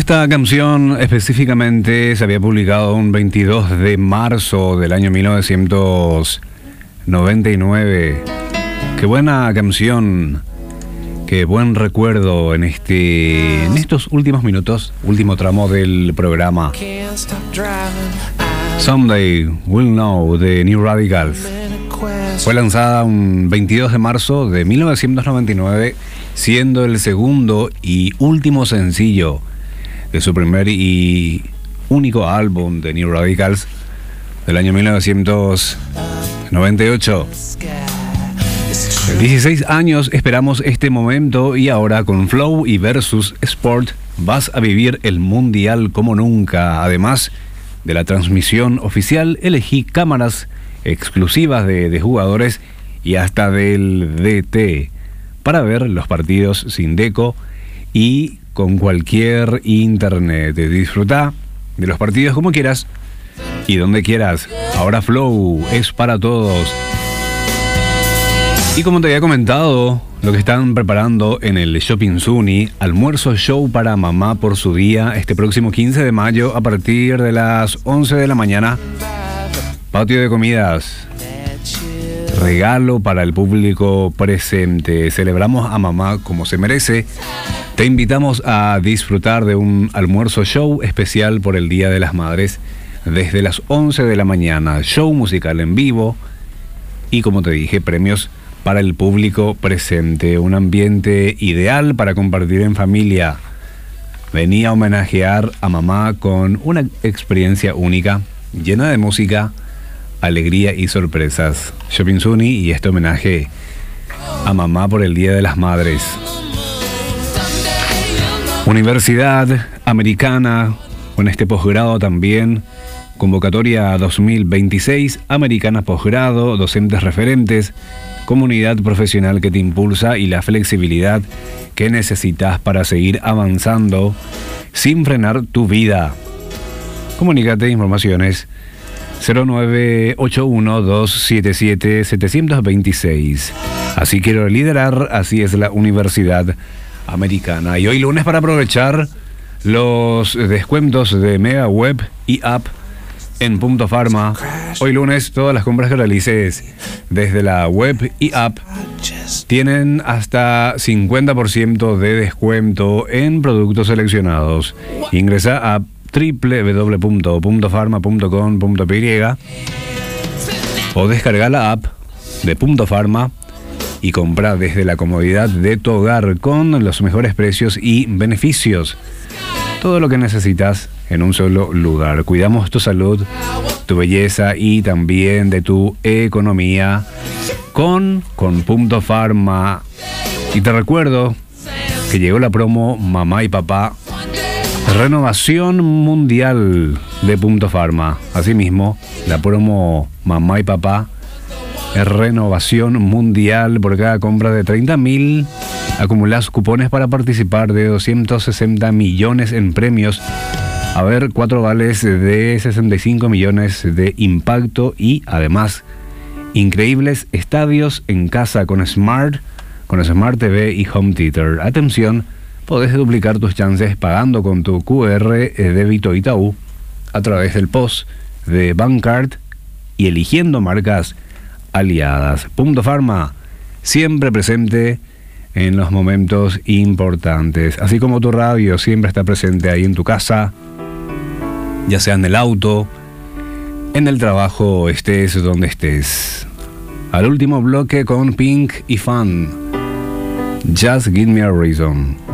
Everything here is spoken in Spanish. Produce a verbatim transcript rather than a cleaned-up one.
Esta canción específicamente se había publicado un veintidós de marzo del año mil novecientos noventa y nueve. Qué buena canción, qué buen recuerdo en este, en estos últimos minutos, último tramo del programa. Someday We'll Know de New Radicals. Fue lanzada un veintidós de marzo de mil novecientos noventa y nueve, siendo el segundo y último sencillo de su primer y único álbum de New Radicals del año mil novecientos noventa y ocho. dieciséis años esperamos este momento y ahora con Flow y Versus Sport vas a vivir el mundial como nunca. Además de la transmisión oficial, elegí cámaras exclusivas de, de jugadores y hasta del D T para ver los partidos sin deco y con cualquier internet. Disfruta de los partidos como quieras y donde quieras. Ahora Flow es para todos. Y como te había comentado, lo que están preparando en el Shopping Zuni, almuerzo show para mamá por su día, este próximo quince de mayo a partir de las once de la mañana. Patio de comidas, regalo para el público presente. Celebramos a mamá como se merece. Te invitamos a disfrutar de un almuerzo show especial por el Día de las Madres desde las once de la mañana. Show musical en vivo y, como te dije, premios para el público presente. Un ambiente ideal para compartir en familia. Vení a homenajear a mamá con una experiencia única, llena de música, alegría y sorpresas. Shopping Zuni y este homenaje a mamá por el Día de las Madres. Universidad Americana, con este posgrado también. Convocatoria dos mil veintiséis, Americana Posgrado, docentes referentes, comunidad profesional que te impulsa y la flexibilidad que necesitas para seguir avanzando sin frenar tu vida. Comunícate, informaciones cero nueve ocho uno, dos siete siete, siete dos seis. Así quiero liderar, así es la Universidad Americana. Y hoy lunes, para aprovechar los descuentos de Mega Web y App en Punto Pharma. Hoy lunes, todas las compras que realices desde la web y app tienen hasta cincuenta por ciento de descuento en productos seleccionados. Ingresa a doble u doble u doble u punto punto pharma punto com punto p y o descarga la app de Punto Pharma y compra desde la comodidad de tu hogar con los mejores precios y beneficios. Todo lo que necesitas en un solo lugar. Cuidamos tu salud, tu belleza y también de tu economía con, con Punto Pharma. Y te recuerdo que llegó la promo Mamá y Papá, renovación mundial de Punto Pharma. Asimismo, la promo Mamá y Papá es renovación mundial. Por cada compra de treinta mil acumulás cupones para participar de doscientos sesenta millones en premios. A ver, cuatro vales de sesenta y cinco millones de impacto y además increíbles estadios en casa con Smart, con Smart T V y Home Theater. Atención, podés duplicar tus chances pagando con tu Q R débito Itaú a través del P O S de Bancard y eligiendo marcas aliadas. Punto Pharma, siempre presente en los momentos importantes. Así como tu radio siempre está presente ahí en tu casa, ya sea en el auto, en el trabajo, estés donde estés. Al último bloque con Pink y Fun. Just Give Me a Reason.